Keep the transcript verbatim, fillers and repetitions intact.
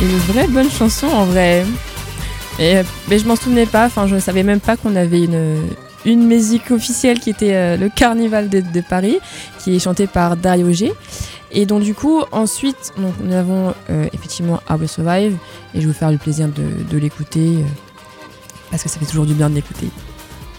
une vraie bonne chanson en vrai. Et, mais je m'en souvenais pas, enfin je savais même pas qu'on avait une, une musique officielle qui était euh, le Carnival de, de Paris, qui est chanté par Dario G. Et donc du coup ensuite donc, nous avons euh, effectivement I Will Survive, et je vais vous faire le plaisir de, de l'écouter euh, parce que ça fait toujours du bien de l'écouter.